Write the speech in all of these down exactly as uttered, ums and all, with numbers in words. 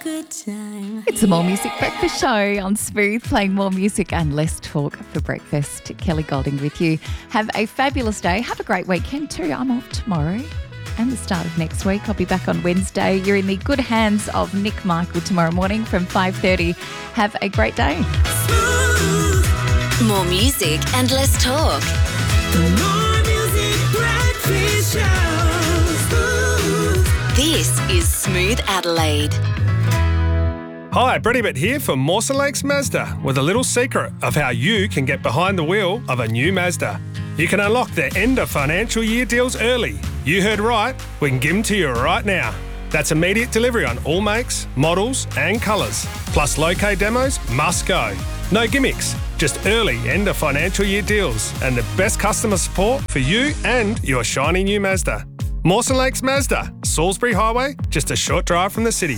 good time. It's a More Music Breakfast Show on Smooth, playing more music and less talk for breakfast. Kelly Golding with you. Have a fabulous day. Have a great weekend too. I'm off tomorrow and the start of next week. I'll be back on Wednesday. You're in the good hands of Nick Michael tomorrow morning from five thirty. Have a great day. Smooth. More music and less talk. The More Music Breakfast Show. Smooth. This is Smooth Adelaide. Hi, Brady Bitt here for Mawson Lakes Mazda with a little secret of how you can get behind the wheel of a new Mazda. You can unlock their end of financial year deals early. You heard right, we can give them to you right now. That's immediate delivery on all makes, models and colours. Plus low-K demos must go. No gimmicks, just early end of financial year deals and the best customer support for you and your shiny new Mazda. Mawson Lakes Mazda, Salisbury Highway, just a short drive from the city.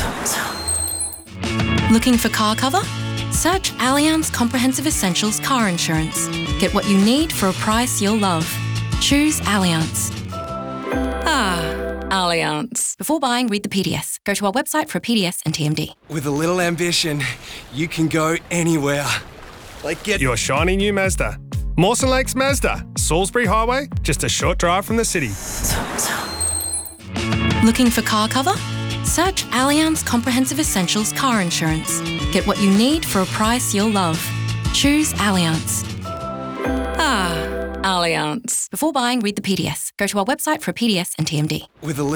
Looking for car cover? Search Allianz Comprehensive Essentials Car Insurance. Get what you need for a price you'll love. Choose Allianz. Ah, Allianz. Before buying, read the P D S. Go to our website for a P D S and T M D. With a little ambition, you can go anywhere. Like get Your shiny new Mazda. Mawson Lakes Mazda, Salisbury Highway, just a short drive from the city. Looking for car cover? Search Allianz Comprehensive Essentials Car Insurance. Get what you need for a price you'll love. Choose Allianz. Ah, Allianz. Before buying, read the P D S. Go to our website for a P D S and T M D. with a little